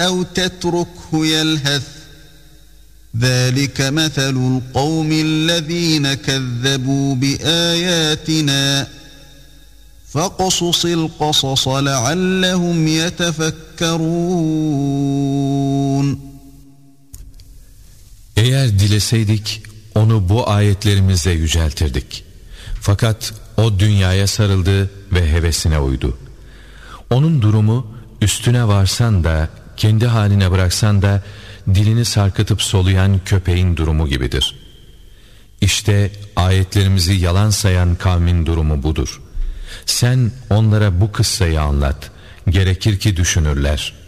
أو تتركه يلهث ذلك مثل القوم الذين كذبوا بآياتنا فاقصص القصص لعلهم يتفكرون. Eğer dileseydik onu bu ayetlerimizle yüceltirdik. Fakat o dünyaya sarıldı ve hevesine uydu. Onun durumu üstüne varsan da kendi haline bıraksan da dilini sarkıtıp soluyan köpeğin durumu gibidir. İşte ayetlerimizi yalan sayan kavmin durumu budur. Sen onlara bu kıssayı anlat. Gerekir ki düşünürler.